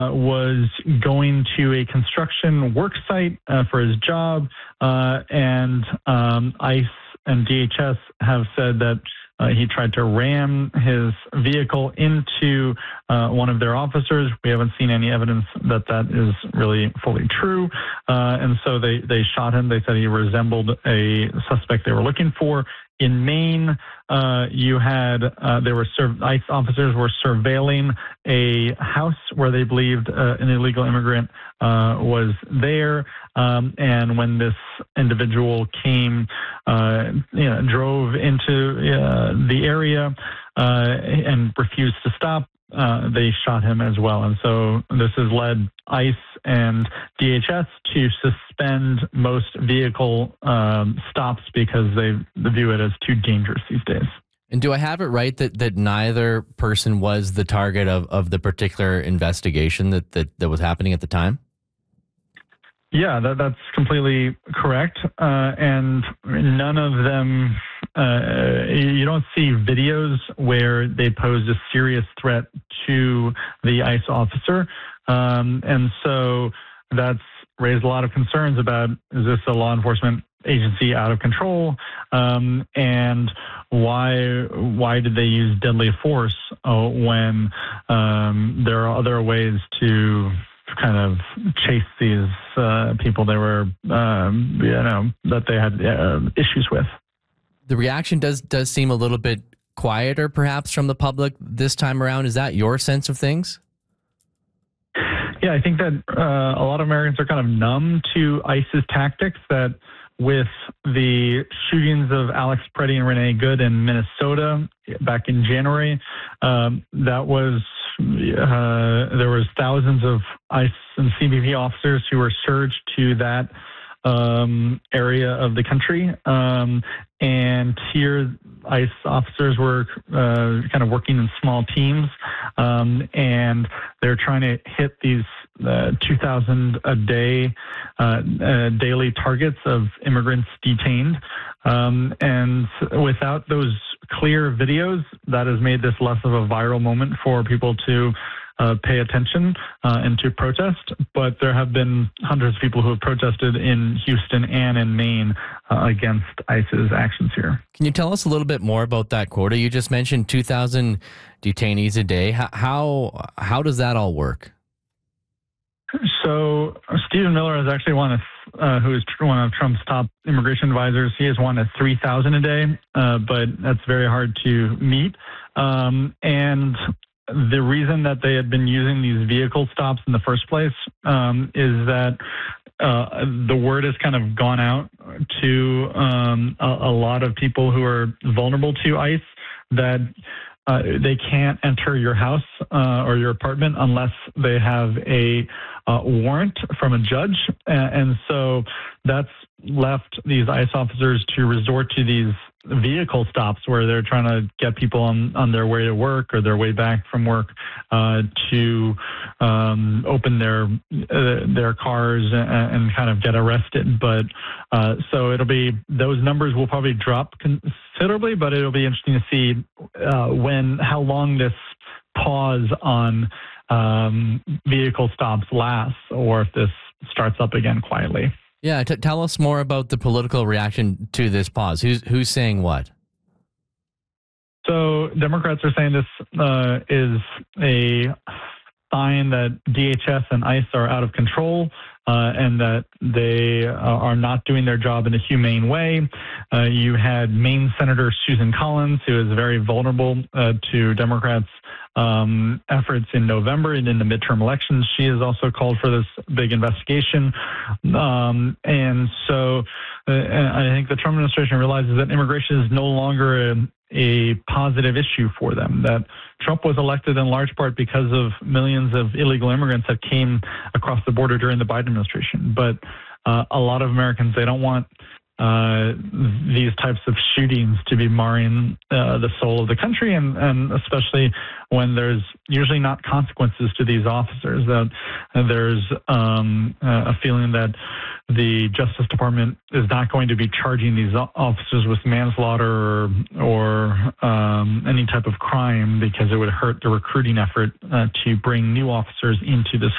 was going to a construction work site for his job, and ICE and DHS have said that he tried to ram his vehicle into one of their officers. We haven't seen any evidence that that is really fully true. And so they shot him. They said he resembled a suspect they were looking for. In Maine, you had ICE officers were surveilling a house where they believed an illegal immigrant was there, and when this individual came, drove into the area and refused to stop, they shot him as well. And so this has led ICE and DHS to suspend most vehicle stops because they view it as too dangerous these days. And do I have it right that neither person was the target of the particular investigation that was happening at the time? Yeah, that's completely correct. And none of them, you don't see videos where they pose a serious threat to the ICE officer. And so that's raised a lot of concerns about, is this a law enforcement agency out of control? And why did they use deadly force when there are other ways to kind of chase these people they were, that they had issues with? The reaction does seem a little bit quieter, perhaps, from the public this time around. Is that your sense of things? Yeah, I think that a lot of Americans are kind of numb to ICE's tactics, that with the shootings of Alex Preddy and Renee Good in Minnesota back in January, there was thousands of ICE and CBP officers who were surged to that area of the country. And here, ICE officers were kind of working in small teams, and they're trying to hit these 2,000 a day daily targets of immigrants detained. And without those clear videos, that has made this less of a viral moment for people to pay attention and to protest. But there have been hundreds of people who have protested in Houston and in Maine against ICE's actions here. Can you tell us a little bit more about that quota? You just mentioned 2,000 detainees a day. How does that all work? So Stephen Miller is actually who is one of Trump's top immigration advisors. He has one at 3,000 a day, but that's very hard to meet. And the reason that they had been using these vehicle stops in the first place is that the word has kind of gone out to a lot of people who are vulnerable to ICE that they can't enter your house or your apartment unless they have a warrant from a judge. And so that's left these ICE officers to resort to these vehicle stops where they're trying to get people on their way to work or their way back from work to open their cars and kind of get arrested. But so those numbers will probably drop considerably, but it'll be interesting to see how long this pause on vehicle stops lasts, or if this starts up again quietly. Yeah, tell us more about the political reaction to this pause. Who's saying what? So Democrats are saying this is a sign that DHS and ICE are out of control and that they are not doing their job in a humane way. You had Maine Senator Susan Collins, who is very vulnerable to Democrats' efforts in November and in the midterm elections. She has also called for this big investigation. And so I think the Trump administration realizes that immigration is no longer a positive issue for them, that Trump was elected in large part because of millions of illegal immigrants that came across the border during the Biden administration. But a lot of Americans, they don't want these types of shootings to be marring the soul of the country, and especially when there's usually not consequences to these officers, that there's a feeling that the Justice Department is not going to be charging these officers with manslaughter or any type of crime, because it would hurt the recruiting effort to bring new officers into this